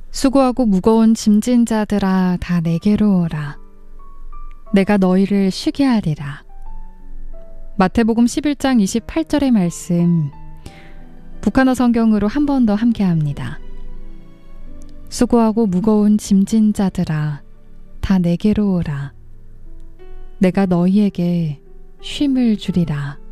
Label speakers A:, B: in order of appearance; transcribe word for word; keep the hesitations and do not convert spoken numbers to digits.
A: 수고하고 무거운 짐진 자들아 다 내게로 오라. 내가 너희를 쉬게 하리라. 마태복음 십일 장 이십팔 절의 말씀, 북한어 성경으로 한 번 더 함께합니다. 수고하고 무거운 짐진 자들아 다 내게로 오라. 내가 너희에게 쉼을 주리라.